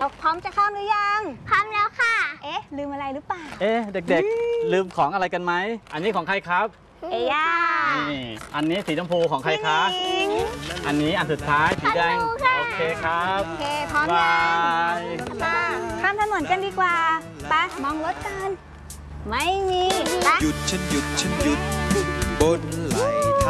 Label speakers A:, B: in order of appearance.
A: พร้อมจะข้ามหรือยัง
B: พร้อมแล้วค่ะ
A: เอ๊ะลืมอะไรหรือเปล่า
C: เด็กๆลืมของอะไรกันไหมอันนี้ของใครครับ
A: เอย่า
C: นี่อันนี้สีชมพูของใครคะอันนี้อันสุดท้ายสีแดงโอเคครับ
A: โอเคพร้อมยังมาข้ามถนนกันดีกว่าไปมองรถกันไม่มี
D: หยุดฉันหยุดบนไหล